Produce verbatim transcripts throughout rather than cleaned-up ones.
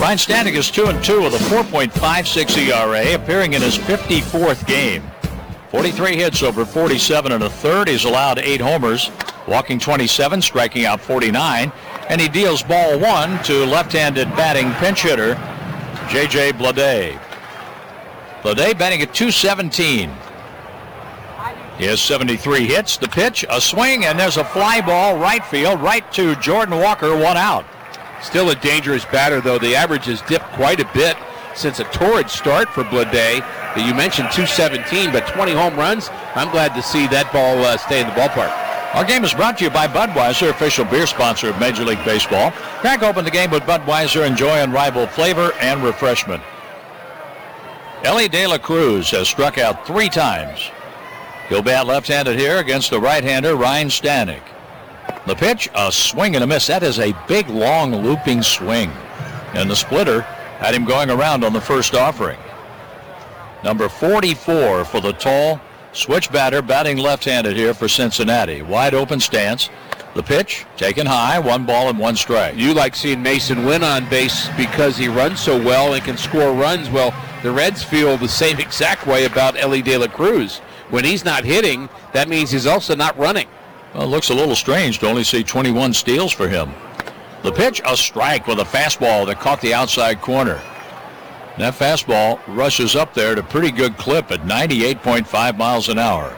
Ryan Stanek is two and two with a four point five six E R A, appearing in his fifty-fourth game. forty-three hits over forty-seven and a third. He's allowed eight homers, walking twenty-seven, striking out forty-nine, and he deals ball one to left-handed batting pinch hitter J J Bleday. Bleday batting at two seventeen. He has seventy-three hits. The pitch, a swing, and there's a fly ball right field, right to Jordan Walker, one out. Still a dangerous batter, though. The average has dipped quite a bit since a torrid start for Bleday. You mentioned two seventeen, but twenty home runs. I'm glad to see that ball uh, stay in the ballpark. Our game is brought to you by Budweiser, official beer sponsor of Major League Baseball. Crack open the game with Budweiser. Enjoy unrivaled flavor and refreshment. Elly De La Cruz has struck out three times. He'll bat left-handed here against the right-hander Ryan Stanek. The pitch, a swing and a miss. That is a big, long, looping swing. And the splitter had him going around on the first offering. Number forty-four for the tall switch batter, batting left-handed here for Cincinnati. Wide open stance. The pitch taken high, one ball and one strike. You like seeing Mason Winn on base because he runs so well and can score runs. Well, the Reds feel the same exact way about Elly De La Cruz. When he's not hitting, that means he's also not running. Well, it looks a little strange to only see twenty-one steals for him. The pitch, a strike with a fastball that caught the outside corner. That fastball rushes up there at a pretty good clip at ninety-eight point five miles an hour.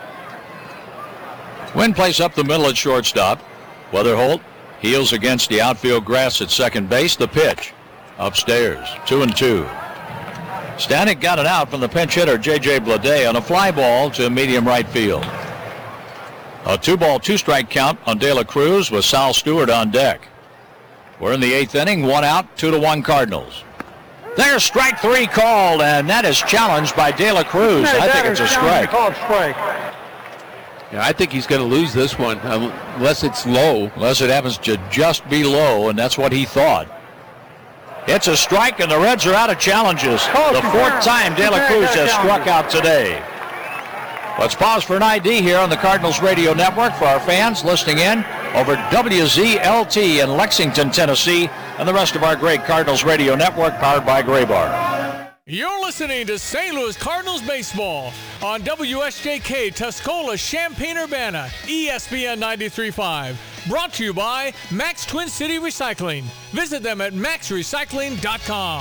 Winn plays up the middle at shortstop. Weatherholt heels against the outfield grass at second base. The pitch upstairs, two and two. Stanek got it out from the pinch hitter J J Bleday on a fly ball to medium right field. A two-ball, two-strike count on De La Cruz with Sal Stewart on deck. We're in the eighth inning, one out, two to one Cardinals. There's strike three called, and that is challenged by De La Cruz. I think it's a strike. Yeah, I think he's going to lose this one unless it's low. Unless it happens to just be low, and that's what he thought. It's a strike, and the Reds are out of challenges. The fourth time De La Cruz has struck out today. Let's pause for an I D here on the Cardinals Radio Network for our fans listening in over W Z L T in Lexington, Tennessee, and the rest of our great Cardinals Radio Network powered by Graybar. You're listening to Saint Louis Cardinals baseball on W S J K Tuscola, Champaign-Urbana, E S P N ninety-three point five. Brought to you by Max Twin City Recycling. Visit them at max recycling dot com.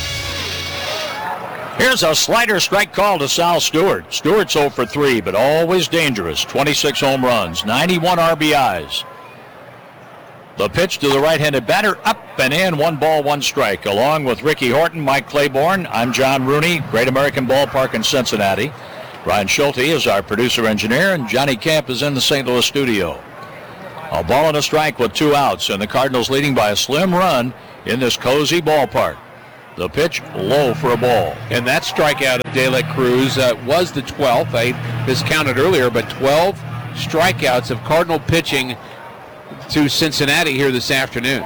Here's a slider strike call to Sal Stewart. Stewart's oh for three, but always dangerous. twenty-six home runs, ninety-one R B Is. The pitch to the right-handed batter, up and in, one ball, one strike. Along with Ricky Horton, Mike Claiborne, I'm John Rooney, Great American Ballpark in Cincinnati. Ryan Schulte is our producer-engineer, and Johnny Camp is in the Saint Louis studio. A ball and a strike with two outs, and the Cardinals leading by a slim run in this cozy ballpark. The pitch low for a ball. And that strikeout of De La Cruz uh, was the twelfth. I miscounted earlier, but twelve strikeouts of Cardinal pitching to Cincinnati here this afternoon.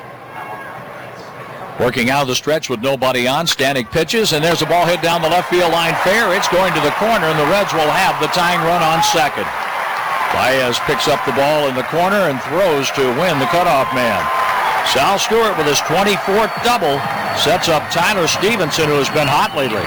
Working out of the stretch with nobody on, Stanek pitches, and there's a ball hit down the left field line fair. It's going to the corner, and the Reds will have the tying run on second. Baez picks up the ball in the corner and throws to win the cutoff man. Sal Stewart with his twenty-fourth double sets up Tyler Stevenson, who has been hot lately.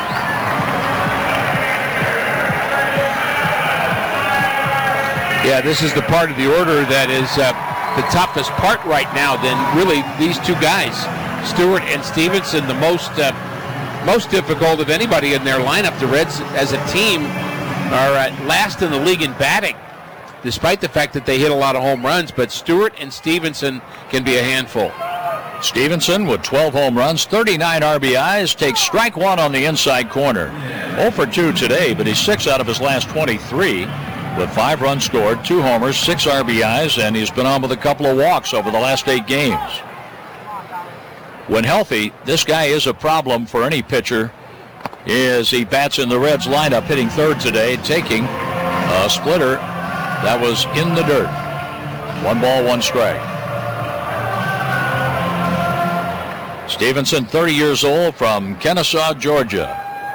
Yeah, this is the part of the order that is uh, the toughest part right now. Then really these two guys, Stewart and Stevenson, the most uh, most difficult of anybody in their lineup. The Reds as a team are uh, last in the league in batting, despite the fact that they hit a lot of home runs. But Stewart and Stevenson can be a handful. Stevenson with twelve home runs, thirty-nine R B Is, takes strike one on the inside corner. oh for two today, but he's six out of his last twenty-three with five runs scored, two homers, six R B Is, and he's been on with a couple of walks over the last eight games. When healthy, this guy is a problem for any pitcher as he bats in the Reds lineup, hitting third today, taking a splitter that was in the dirt. One ball, one strike. Stevenson, thirty years old, from Kennesaw, Georgia.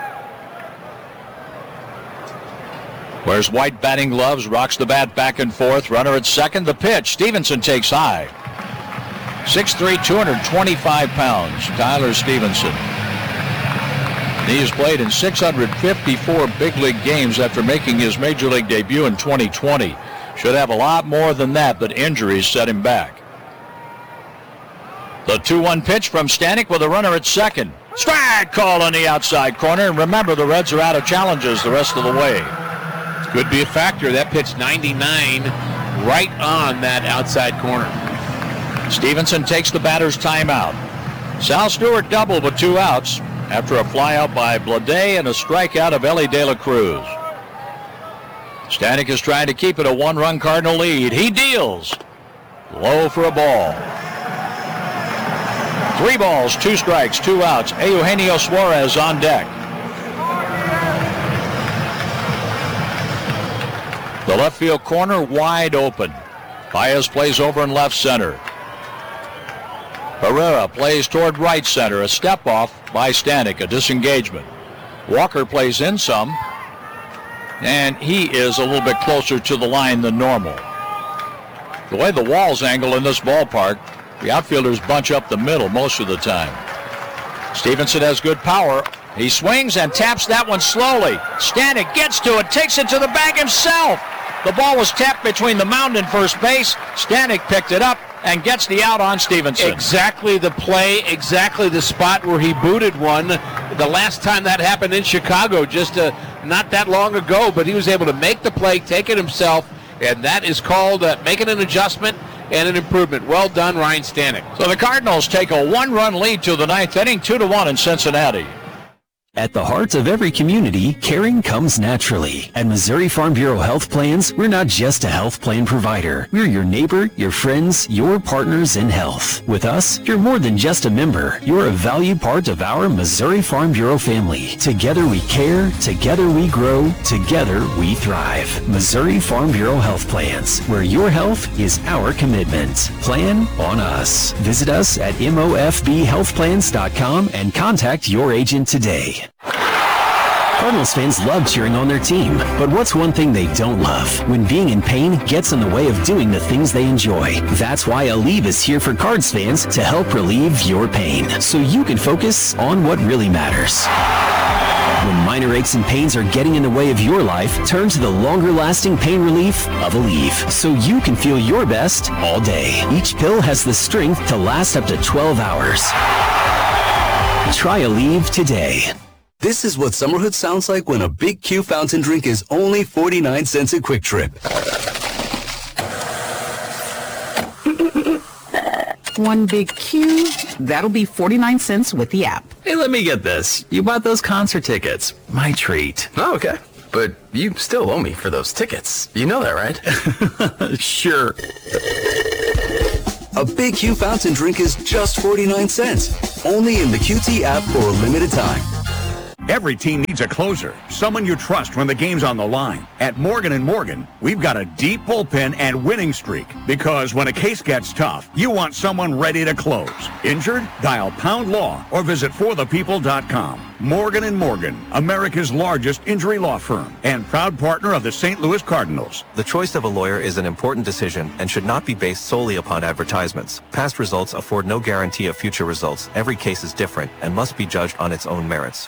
Wears white batting gloves, rocks the bat back and forth. Runner at second. The pitch. Stevenson takes high. six three, two hundred twenty-five pounds, Tyler Stevenson. He has played in six hundred fifty-four big league games after making his major league debut in twenty twenty. Should have a lot more than that, but injuries set him back. The two one pitch from Stanek with a runner at second. Strike call on the outside corner. And remember, the Reds are out of challenges the rest of the way. Could be a factor. That pitch ninety-nine right on that outside corner. Stevenson takes the batter's timeout. Sal Stewart doubled with two outs after a flyout by Blade and a strikeout of Ellie De La Cruz. Stanek is trying to keep it a one-run Cardinal lead. He deals. Low for a ball. Three balls, two strikes, two outs. Eugenio Suarez on deck. The left field corner wide open. Baez plays over in left center. Pereira plays toward right center. A step off by Stanek, a disengagement. Walker plays in some, and he is a little bit closer to the line than normal. The way the walls angle in this ballpark, the outfielders bunch up the middle most of the time. Stevenson has good power. He swings and taps that one slowly. Stanek gets to it, takes it to the bag himself. The ball was tapped between the mound and first base. Stanek picked it up and gets the out on Stevenson. Exactly the play, exactly the spot where he booted one. The last time that happened in Chicago, just uh, not that long ago, but he was able to make the play, take it himself, and that is called uh, making an adjustment and an improvement. Well done, Ryan Stanek. So the Cardinals take a one-run lead to the ninth inning, two to one in Cincinnati. At the heart of every community, caring comes naturally. At Missouri Farm Bureau Health Plans, we're not just a health plan provider. We're your neighbor, your friends, your partners in health. With us, you're more than just a member. You're a valued part of our Missouri Farm Bureau family. Together we care, together we grow, together we thrive. Missouri Farm Bureau Health Plans, where your health is our commitment. Plan on us. Visit us at M O F B health plans dot com and contact your agent today. Cardinals fans love cheering on their team, but what's one thing they don't love? When being in pain gets in the way of doing the things they enjoy. That's why Aleve is here for Cards fans to help relieve your pain, so you can focus on what really matters. When minor aches and pains are getting in the way of your life, turn to the longer-lasting pain relief of Aleve, so you can feel your best all day. Each pill has the strength to last up to twelve hours. Try Aleve today. This is what summerhood sounds like when a Big Q fountain drink is only forty-nine cents at Quick Trip. One Big Q, that'll be forty-nine cents with the app. Hey, let me get this. You bought those concert tickets. My treat. Oh, okay. But you still owe me for those tickets. You know that, right? Sure. A Big Q fountain drink is just forty-nine cents. Only in the Q T app for a limited time. Every team needs a closer, someone you trust when the game's on the line. At Morgan and Morgan, we've got a deep bullpen and winning streak, because when a case gets tough, you want someone ready to close. Injured? Dial Pound Law or visit for the people dot com. Morgan and Morgan, America's largest injury law firm and proud partner of the Saint Louis Cardinals. The choice of a lawyer is an important decision and should not be based solely upon advertisements. Past results afford no guarantee of future results. Every case is different and must be judged on its own merits.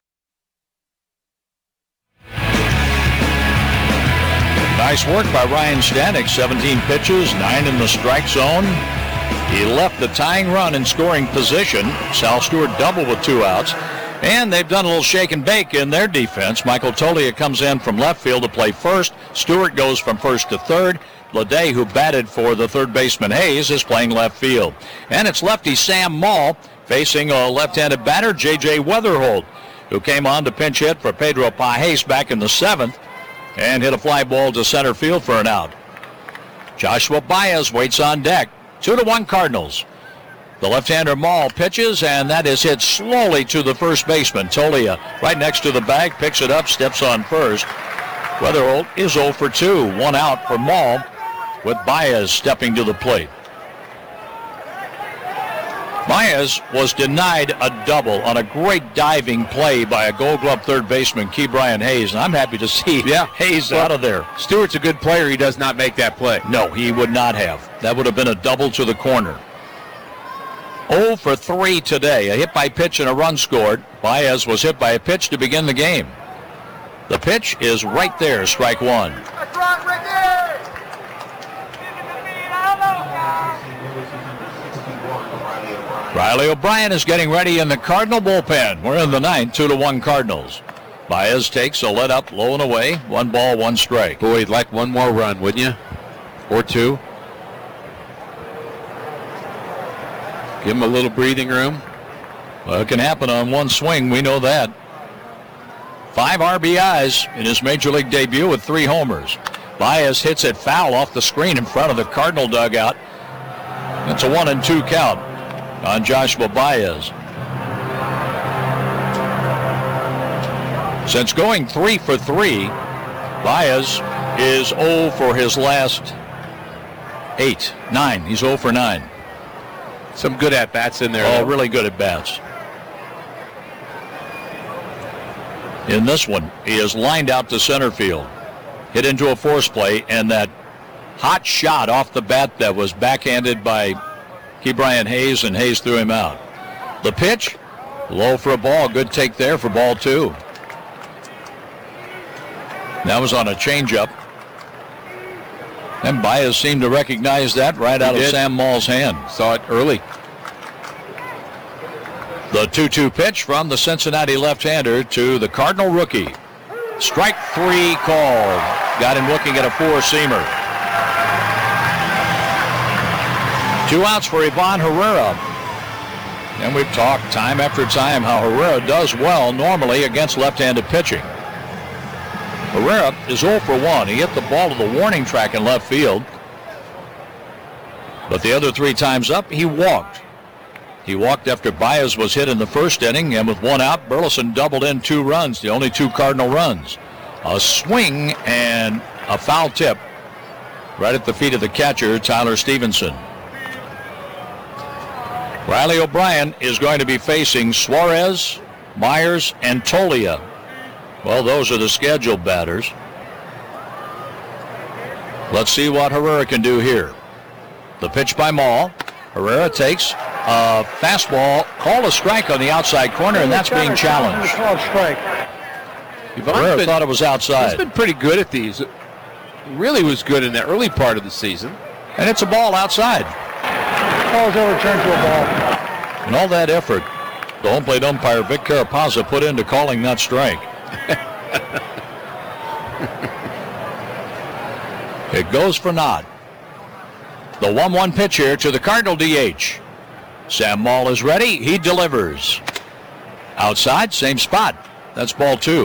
Nice work by Ryan Stanek. seventeen pitches, nine in the strike zone. He left the tying run in scoring position. Sal Stewart doubled with two outs. And they've done a little shake and bake in their defense. Michael Toglia comes in from left field to play first. Stewart goes from first to third. Blade, who batted for the third baseman Hayes, is playing left field. And it's lefty Sam Maul facing a left-handed batter, J J Weatherholt, who came on to pinch hit for Pedro Pajes back in the seventh and hit a fly ball to center field for an out. Joshua Baez waits on deck. Two to one Cardinals. The left-hander Maul pitches, and that is hit slowly to the first baseman. Toglia right next to the bag, picks it up, steps on first. Weatherholt is oh for two. One out for Maul with Baez stepping to the plate. Baez was denied a double on a great diving play by a Gold Glove third baseman, Ke'Bryan Hayes, and I'm happy to see yeah. Hayes well, out of there. Stewart's a good player. He does not make that play. No, he would not have. That would have been a double to the corner. oh for three today. A hit by pitch and a run scored. Baez was hit by a pitch to begin the game. The pitch is right there, strike one. Riley O'Brien is getting ready in the Cardinal bullpen. We're in the ninth, two to one Cardinals. Baez takes a let up, low and away. One ball, one strike. Boy, you'd like one more run, wouldn't you? Or two. Give him a little breathing room. Well, it can happen on one swing. We know that. Five R B Is in his major league debut with three homers. Baez hits it foul off the screen in front of the Cardinal dugout. It's a one and two count on Joshua Baez. Since going three for three, Baez is oh for his last eight, nine. He's oh for nine. Some good at-bats in there. Oh, really good at-bats. In this one, he is lined out to center field. Hit into a force play, and that hot shot off the bat that was backhanded by Ke'Bryan Hayes, and Hayes threw him out. The pitch, low for a ball. Good take there for ball two. That was on a changeup. And Baez seemed to recognize that right out of Sam Maul's hand. Saw it early. The two two pitch from the Cincinnati left-hander to the Cardinal rookie. Strike three called. Got him looking at a four-seamer. Two outs for Ivan Herrera. And we've talked time after time how Herrera does well normally against left-handed pitching. Herrera is oh for one. He hit the ball to the warning track in left field. But the other three times up, he walked. He walked after Baez was hit in the first inning, and with one out, Burleson doubled in two runs, the only two Cardinal runs. A swing and a foul tip right at the feet of the catcher, Tyler Stevenson. Riley O'Brien is going to be facing Suarez, Myers, and Tolia. Well, those are the scheduled batters. Let's see what Herrera can do here. The pitch by Maul. Herrera takes a fastball, called a strike on the outside corner, and that's being challenged. Herrera been, thought it was outside. He's been pretty good at these. Really was good in the early part of the season. And it's a ball outside. Ball's overturned to a ball. And all that effort the home plate umpire Vic Carapazza put into calling that strike. It goes for naught. The one one pitch here to the Cardinal D H. Sam Maul is ready. He delivers. Outside, same spot. That's ball two.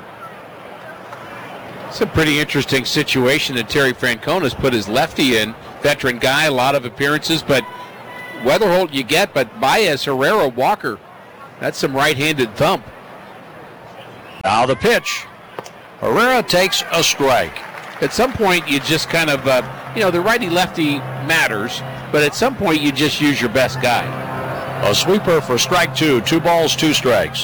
It's a pretty interesting situation that Terry Francona's put his lefty in. Veteran guy, a lot of appearances, but Weatherholt you get, but Baez, Herrera, Walker, that's some right-handed thump. Now the pitch. Herrera takes a strike. At some point, you just kind of, uh, you know, the righty-lefty matters, but at some point, you just use your best guy. A sweeper for strike two. Two balls, two strikes.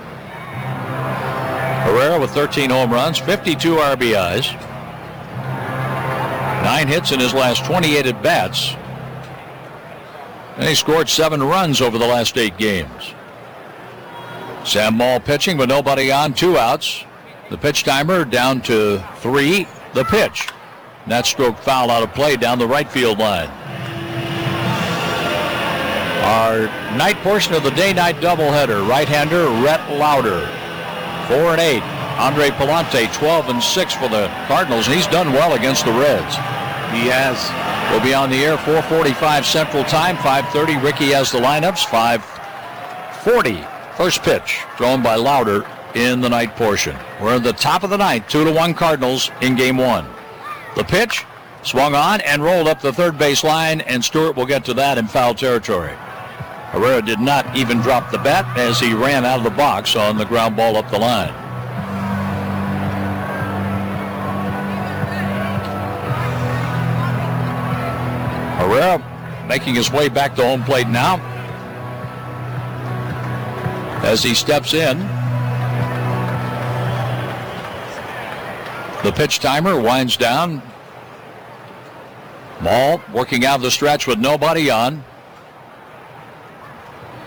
Herrera with thirteen home runs, fifty-two R B Is. Nine hits in his last twenty-eight at-bats. And he scored seven runs over the last eight games. Sam Maul pitching with nobody on, two outs. The pitch timer down to three. The pitch. That stroke foul out of play down the right field line. Our night portion of the day-night doubleheader. Right-hander Rhett Lauder. Four and eight. Andre Palante, twelve and six for the Cardinals. He's done well against the Reds. He has. We'll be on the air four forty-five Central Time, five thirty. Ricky has the lineups, five forty. First pitch thrown by Lauder in the night portion. We're in the top of the ninth, two to one Cardinals in game one. The pitch swung on and rolled up the third base line, and Stewart will get to that in foul territory. Herrera did not even drop the bat as he ran out of the box on the ground ball up the line. Herrera making his way back to home plate now. As he steps in, the pitch timer winds down. Maul working out of the stretch with nobody on.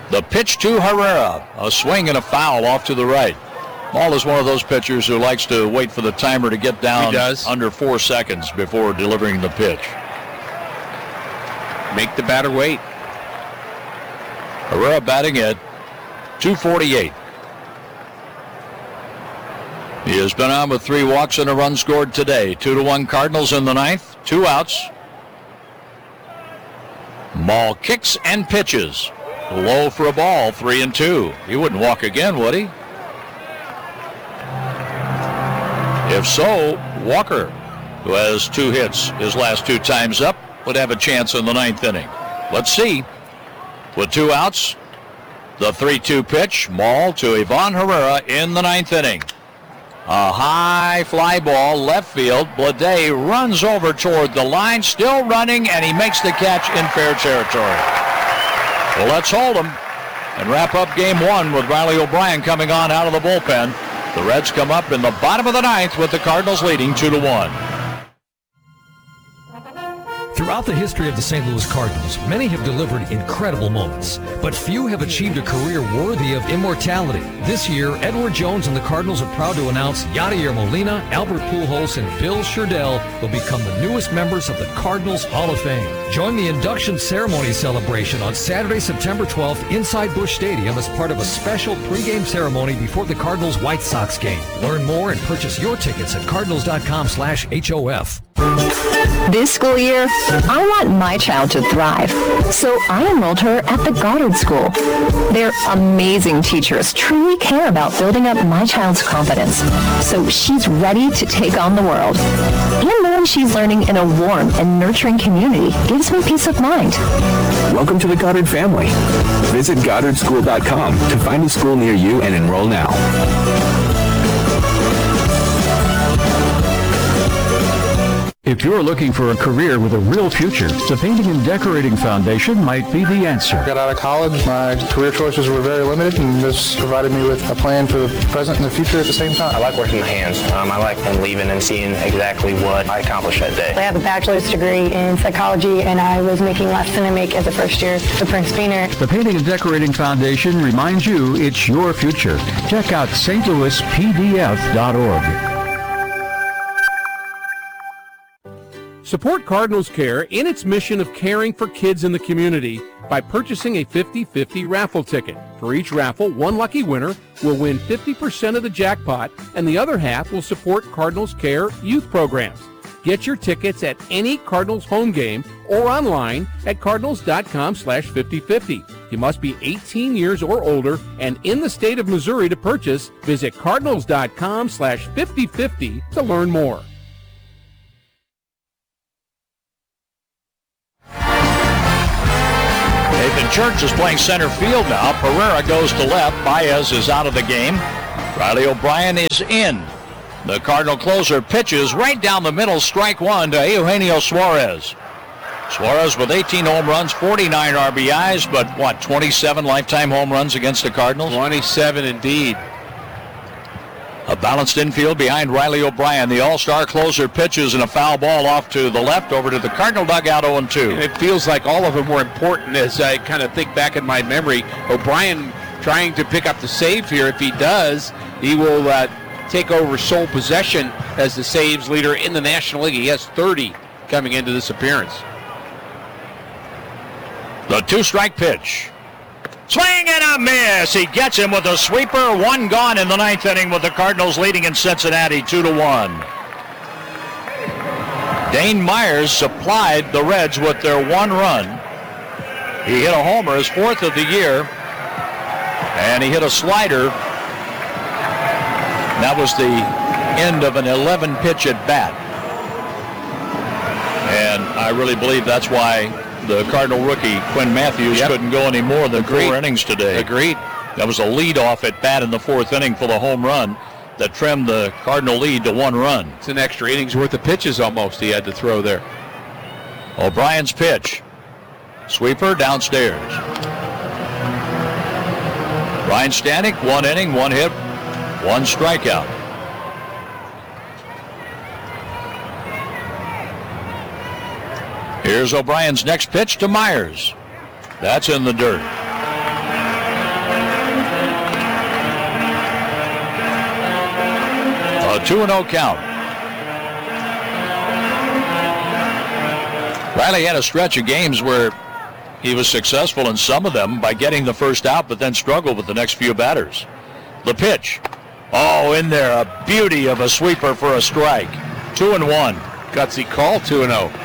The pitch to Herrera. A swing and a foul off to the right. Maul is one of those pitchers who likes to wait for the timer to get down under four seconds before delivering the pitch. Make the batter wait. Herrera batting at two forty-eight. He has been on with three walks and a run scored today. Two to one Cardinals in the ninth. Two outs. Maul kicks and pitches. Low for a ball, three and two. He wouldn't walk again, would he? If so, Walker, who has two hits his last two times up, would have a chance in the ninth inning. Let's see. With two outs, the three two pitch, Maul to Ivan Herrera in the ninth inning. A high fly ball, left field. Bleday runs over toward the line, still running, and he makes the catch in fair territory. Well, let's hold him and wrap up game one with Riley O'Brien coming on out of the bullpen. The Reds come up in the bottom of the ninth with the Cardinals leading two to one. Throughout the history of the Saint Louis Cardinals, many have delivered incredible moments, but few have achieved a career worthy of immortality. This year, Edward Jones and the Cardinals are proud to announce Yadier Molina, Albert Pujols, and Bill Sherdell will become the newest members of the Cardinals Hall of Fame. Join the induction ceremony celebration on Saturday, September twelfth inside Busch Stadium as part of a special pregame ceremony before the Cardinals White Sox game. Learn more and purchase your tickets at cardinals.com slash HOF. This school year, I want my child to thrive, so I enrolled her at the Goddard School. Their amazing teachers truly care about building up my child's confidence, so she's ready to take on the world. And knowing she's learning in a warm and nurturing community gives me peace of mind. Welcome to the Goddard family. Visit goddard school dot com to find a school near you and enroll now. If you're looking for a career with a real future, the Painting and Decorating Foundation might be the answer. Got out of college, my career choices were very limited, and this provided me with a plan for the present and the future at the same time. I like working with hands. Um, I like leaving and seeing exactly what I accomplished that day. I have a bachelor's degree in psychology, and I was making less than I make as a first year at Prince Beaner. The Painting and Decorating Foundation reminds you it's your future. Check out S T Louis P D F dot org. Support Cardinals Care in its mission of caring for kids in the community by purchasing a fifty fifty raffle ticket. For each raffle, one lucky winner will win fifty percent of the jackpot, and the other half will support Cardinals Care youth programs. Get your tickets at any Cardinals home game or online at cardinals.com slash 5050. You must be eighteen years or older and in the state of Missouri to purchase. Visit cardinals.com slash 5050 to learn more. Nathan Church is playing center field now. Pereira goes to left. Baez is out of the game. Riley O'Brien is in. The Cardinal closer pitches right down the middle, strike one to Eugenio Suarez. Suarez with eighteen home runs, forty-nine R B Is, but what, twenty-seven lifetime home runs against the Cardinals? twenty-seven indeed. A balanced infield behind Riley O'Brien. The all-star closer pitches and a foul ball off to the left over to the Cardinal dugout, oh and two. And it feels like all of them were important as I kind of think back in my memory. O'Brien trying to pick up the save here. If he does, he will uh, take over sole possession as the saves leader in the National League. He has thirty coming into this appearance. The two-strike pitch. Swing and a miss. He gets him with a sweeper. One gone in the ninth inning with the Cardinals leading in Cincinnati two to one. Dane Myers supplied the Reds with their one run. He hit a homer, his fourth of the year, and he hit a slider. That was the end of an eleven pitch at bat. And I really believe that's why the Cardinal rookie, Quinn Matthews, yep. couldn't go any more than Agreed. four innings today. Agreed. That was a leadoff at bat in the fourth inning for the home run that trimmed the Cardinal lead to one run. It's an extra innings worth of pitches almost he had to throw there. O'Brien's pitch. Sweeper downstairs. Ryan Stanek, one inning, one hit, one strikeout. Here's O'Brien's next pitch to Myers. That's in the dirt. A two and oh count. Riley had a stretch of games where he was successful in some of them by getting the first out, but then struggled with the next few batters. The pitch. Oh, in there. A beauty of a sweeper for a strike. Two and one. Gutsy call, two and oh.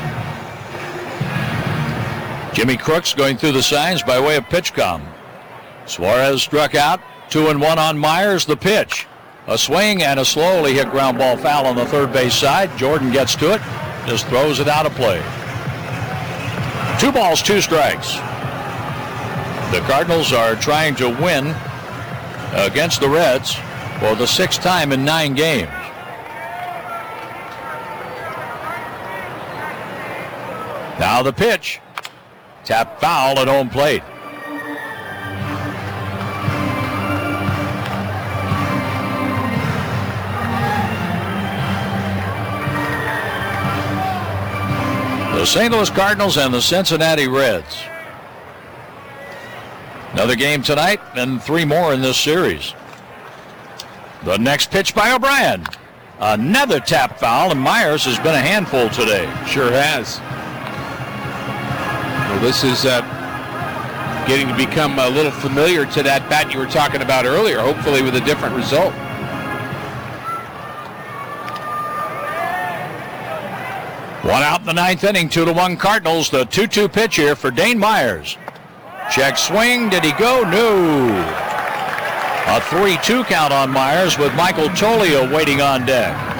Jimmy Crooks going through the signs by way of PitchCom. Suarez struck out. Two and one on Myers. The pitch. A swing and a slowly hit ground ball foul on the third base side. Jordan gets to it. Just throws it out of play. Two balls, two strikes. The Cardinals are trying to win against the Reds for the sixth time in nine games. Now the pitch. Tap foul at home plate. The Saint Louis Cardinals and the Cincinnati Reds. Another game tonight and three more in this series. The next pitch by O'Brien. Another tap foul, and Myers has been a handful today. Sure has. Well, this is uh, getting to become a little familiar to that bat you were talking about earlier, hopefully with a different result. One out in the ninth inning, two to one Cardinals. The two two pitch here for Dane Myers. Check swing. Did he go? No. A three two count on Myers with Michael Tolio waiting on deck.